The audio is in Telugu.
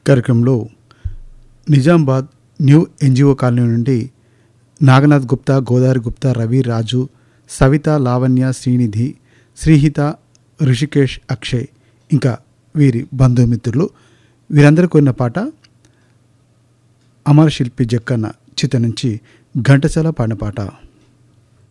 కార్యక్రమంలో నిజామాబాద్ న్యూ ఎన్జిఓ కాలనీ నుండి నాగనాథ్ గుప్తా, గోదావరి గుప్తా, రవి, రాజు, సవిత, లావణ్య, శ్రీనిధి, శ్రీహిత, ఋషికేష్, అక్షయ్ ఇంకా వీరి బంధుమిత్రులు వీరందరూ కొన్న పాట అమర శిల్పి జక్కన్న చిత్ర నుంచి ఘంటసాల పాడిన పాట.